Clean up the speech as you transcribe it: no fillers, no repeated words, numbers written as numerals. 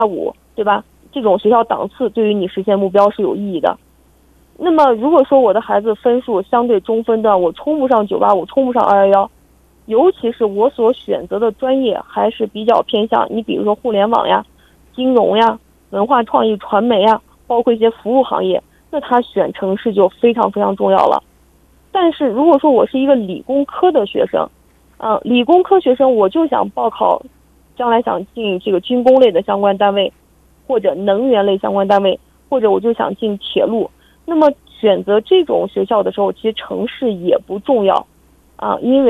5，对吧？这种学校档次对于你实现目标是有意义的。那么如果说我的孩子分数相对中分段，我冲不上985，冲不上211，尤其是我所选择的专业还是比较偏向你比如说互联网呀、金融呀、文化创意、传媒呀，包括一些服务行业，那他选城市就非常非常重要了。但是如果说我是一个理工科的学生，理工科学生我就想报考，将来想进这个军工类的相关单位，或者能源类相关单位，或者我就想进铁路，那么选择这种学校的时候，其实城市也不重要因为